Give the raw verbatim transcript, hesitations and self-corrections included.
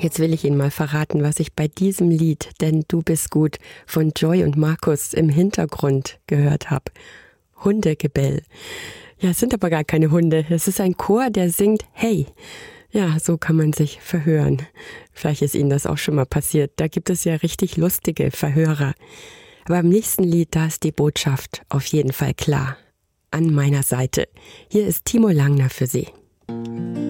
Jetzt will ich Ihnen mal verraten, was ich bei diesem Lied "Denn du bist gut" von Joy und Markus im Hintergrund gehört habe. Hundegebell. Ja, es sind aber gar keine Hunde. Es ist ein Chor, der singt "Hey". Ja, so kann man sich verhören. Vielleicht ist Ihnen das auch schon mal passiert. Da gibt es ja richtig lustige Verhörer. Aber im nächsten Lied, da ist die Botschaft auf jeden Fall klar. An meiner Seite. Hier ist Timo Langner für Sie.